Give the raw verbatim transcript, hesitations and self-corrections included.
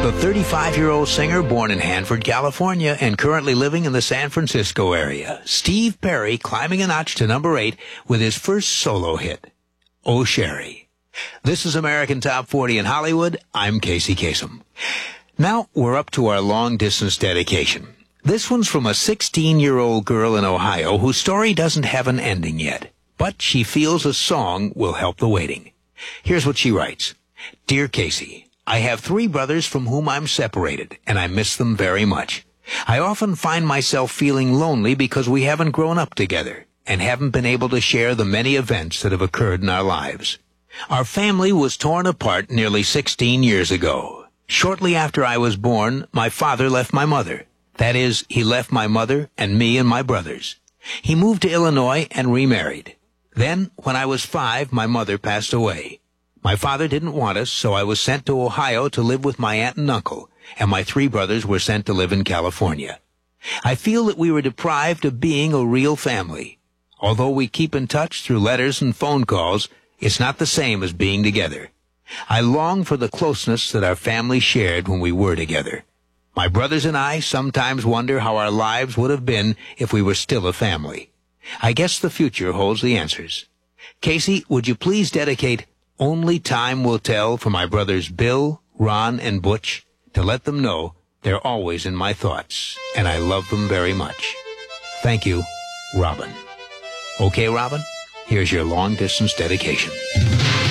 The thirty-five-year-old singer born in Hanford, California, and currently living in the San Francisco area, Steve Perry climbing a notch to number eight with his first solo hit, Oh Sherry. This is American Top forty in Hollywood. I'm Casey Kasem. Now we're up to our long-distance dedication. This one's from a sixteen-year-old girl in Ohio whose story doesn't have an ending yet, but she feels a song will help the waiting. Here's what she writes. Dear Casey, I have three brothers from whom I'm separated, and I miss them very much. I often find myself feeling lonely because we haven't grown up together and haven't been able to share the many events that have occurred in our lives. Our family was torn apart nearly sixteen years ago. Shortly after I was born, my father left my mother. That is, he left my mother and me and my brothers. He moved to Illinois and remarried. Then, when I was five, my mother passed away. My father didn't want us, so I was sent to Ohio to live with my aunt and uncle, and my three brothers were sent to live in California. I feel that we were deprived of being a real family. Although we keep in touch through letters and phone calls, it's not the same as being together. I long for the closeness that our family shared when we were together. My brothers and I sometimes wonder how our lives would have been if we were still a family. I guess the future holds the answers. Casey, would you please dedicate Only Time Will Tell for my brothers Bill, Ron, and Butch, to let them know they're always in my thoughts, and I love them very much. Thank you, Robin. Okay, Robin, here's your long-distance dedication.